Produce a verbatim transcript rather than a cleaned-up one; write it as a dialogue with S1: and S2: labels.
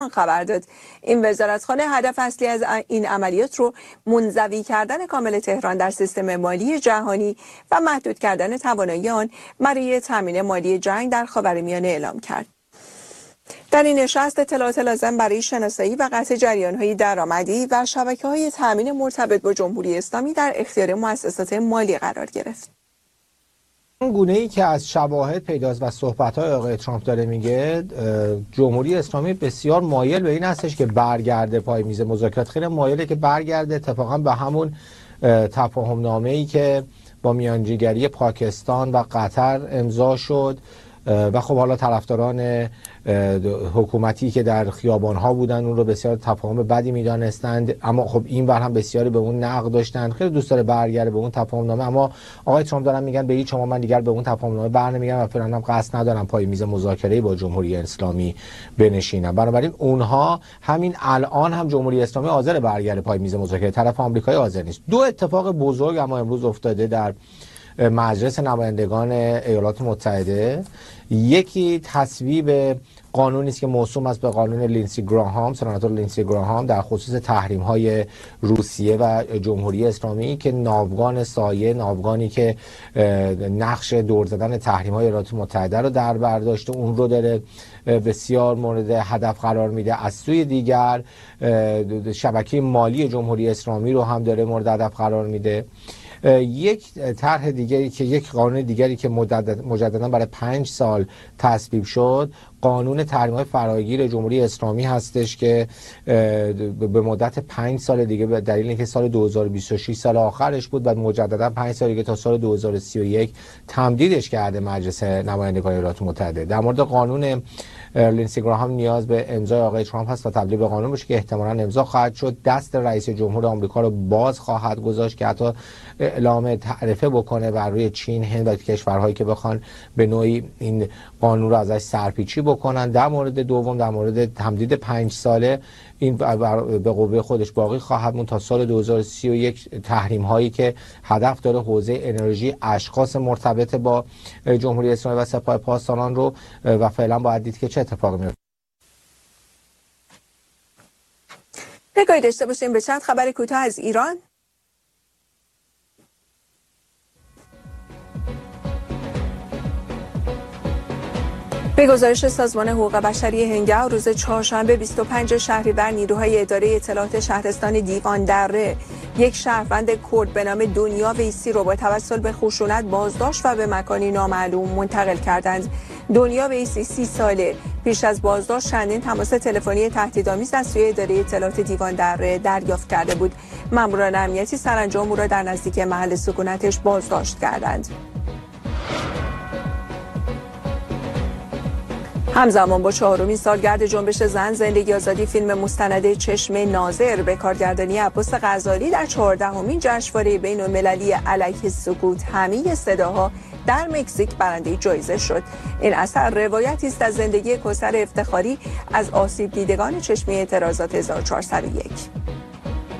S1: خبر داد. این وزارتخانه هدف اصلی از این عملیات رو منزوی کردن کامل تهران در سیستم مالی جهانی و محدود کردن توانایی آن برای تامین مالی جنگ در خاورمیانه اعلام کرد. در این نشست اطلاعات لازم برای شناسایی و قطع جریان‌های درآمدی و شبکه‌های تامین مرتبط با جمهوری اسلامی در اختیار مؤسسات مالی قرار گرفت.
S2: اون گونه‌ای که از شواهد پیداست و صحبت‌های آقای ترامپ داره میگه، جمهوری اسلامی بسیار مایل به این هستش که برگرده پای میز مذاکرات، خیلی مایله که برگرده اتفاقا به همون تفاهم نامه‌ای که با میانجیگری پاکستان و قطر امضا شد و خب حالا طرفداران حکومتی که در خیابان‌ها بودن اون رو بسیار تفاهم بدی می‌دانستند، اما خب این ور هم بسیاری به اون نقد داشتن، خیلی دوست داره برگرده به اون تفاهم نامه. اما آقای ترامپ دارن میگن به هیچ شما من دیگر به اون تفاهم نامه برنمیگردم و فعلا هم قصد ندارم پای میز مذاکره با جمهوری اسلامی بنشینم. بنابراین اونها همین الان هم جمهوری اسلامی حاضر برگرده پای میز مذاکره، طرف آمریکایی حاضر نیست. دو اتفاق بزرگ اما امروز افتاده در مجلس نمایندگان ایالات متحده. یکی تصویب قانونی است که موسوم است به قانون لینسی گراهام، سناتور لینسی گراهام، در خصوص تحریم‌های روسیه و جمهوری اسلامی که ناوگان سایه، ناوگانی که نقش دور زدن تحریم‌های ایالات متحده رو در بر داشته، اون رو داره بسیار مورد هدف قرار میده. از سوی دیگر شبکه مالی جمهوری اسلامی رو هم داره مورد هدف قرار میده. یک طرح دیگری که یک قانون دیگری که مجددا برای پنج سال تصویب شد، قانون تحریم‌های فراگیر جمهوری اسلامی هستش که به مدت پنج سال دیگه به دلیل اینکه سال دو هزار و بیست و شش سال آخرش بود و مجددا پنج سال دیگه تا سال دو هزار و سی و یک تمدیدش کرده مجلس نمایندگان ایالات متحده. در مورد قانون لینسی گراهام نیاز به امضای آقای ترامپ هست تا تبدیل به قانون بشه که احتمالاً امضا خواهد شد. دست رئیس جمهور آمریکا رو باز خواهد گذاشت که حتی اعلام تعرفه بکنه بر روی چین، هند و کشورهایی که بخوان به نوعی این قانون رو ازش سرپیچی بکنن. در مورد دوم، در مورد تمدید پنج ساله، این به قوه خودش باقی خواهد موند تا سال دو هزار و سی و یک. تحریم هایی که هدف داره حوزه انرژی اشخاص مرتبط با جمهوری اسلامی و سپاه پاسداران رو و فعلا باید دید که چه اتفاقی میفته.
S1: نگاهی داشته باشیم به چند خبر کوتاه از ایران. به گزارش سازمان حقوق بشری هنگه روز چهارشنبه بیست و پنجم شهریور، نیروهای اداره اطلاعات شهرستان دیوان دره یک شهروند کرد به نام دنیا ویسی رو با توسل به خشونت بازداشت و به مکانی نامعلوم منتقل کردند. دنیا ویسی سی ساله پیش از بازداشت چندین تماس تلفنی تهدیدآمیز از سوی اداره اطلاعات دیوان دره دریافت کرده بود. ماموران امنیتی سرانجام او را در نزدیک محل سکونتش بازداشت کردند. همزمان با چهارمین سالگرد جنبش زن زندگی آزادی، فیلم مستند چشم ناظر به کارگردانی عباس غزالی در چهاردهمین جشنواره بین‌المللی علیه سکوت همه صداها در مکزیک برنده جایزه شد. این اثر روایتی است از زندگی کوثر افتخاری از آسیب دیدگان چشمی اعتراضات هزار و چهارصد و یک.